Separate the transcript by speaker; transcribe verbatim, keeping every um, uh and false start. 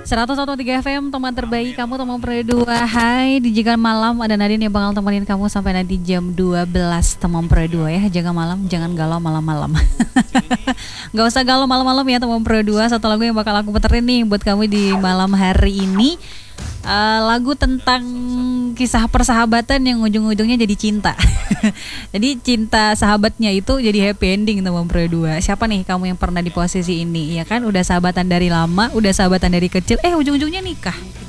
Speaker 1: seratus satu koma tiga F M, teman terbaik kamu, teman berdua. Hai, di Jaga Malam ada Nadine yang bakal temenin kamu sampai nanti jam dua belas, teman berdua ya. Jaga malam, jangan galau malam-malam. Gak usah galau malam-malam ya teman berdua. Satu lagu yang bakal aku puterin nih buat kamu di malam hari ini. Uh, lagu tentang kisah persahabatan yang ujung-ujungnya jadi cinta. Jadi cinta sahabatnya itu jadi happy ending teman berdua. Siapa nih kamu yang pernah di posisi ini? Ya kan, udah sahabatan dari lama, udah sahabatan dari kecil, eh ujung-ujungnya nikah.